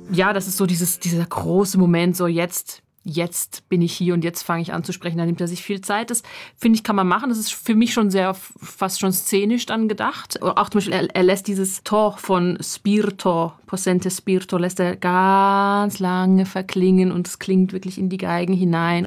Ja, das ist so dieser große Moment, so jetzt bin ich hier und jetzt fange ich an zu sprechen. Da nimmt er sich viel Zeit. Das, finde ich, kann man machen. Das ist für mich schon sehr, fast schon szenisch dann gedacht. Auch zum Beispiel, er lässt dieses Tor von Spirito, Possente Spirito, lässt er ganz lange verklingen und es klingt wirklich in die Geigen hinein.